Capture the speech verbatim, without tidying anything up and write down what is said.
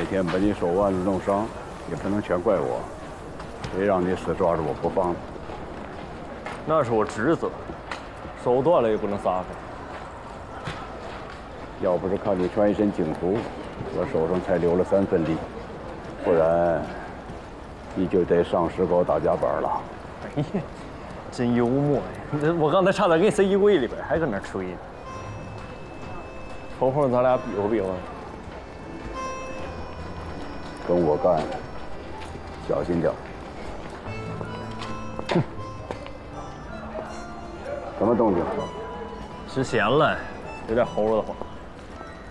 那天把你手腕子弄伤，也不能全怪我，谁让你死抓着我不放？ 那是我职责，手断了也不能撒开。 要不是看你穿一身警服，我手上才留了三分力，不然你就得上石膏打夹板了。 哎呀，真幽默呀！我刚才差点给你塞衣柜里边，还搁那吹呢。瞅瞅咱俩比划比划。 跟我干，小心点。哼，什么动静？ 吃咸了，有点齁的慌。